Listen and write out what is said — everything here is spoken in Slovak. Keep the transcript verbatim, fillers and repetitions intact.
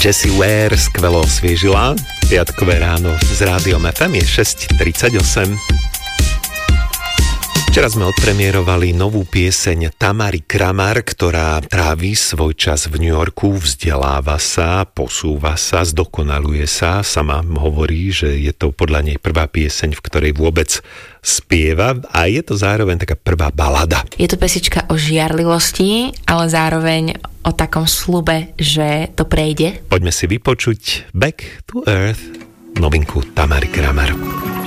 Jessie Ware skvelo osviežila. Piatkové ráno s Rádiom ef em je šesť tridsaťosem. Včera sme odpremierovali novú pieseň Tamary Kramar, ktorá trávi svoj čas v New Yorku, vzdeláva sa, posúva sa, zdokonaluje sa. Sama hovorí, že je to podľa nej prvá pieseň, v ktorej vôbec spieva a je to zároveň taká prvá balada. Je to pesička o žiarlivosti, ale zároveň o takom sľube, že to prejde. Poďme si vypočuť Back to Earth, novinku Tamary Kramar.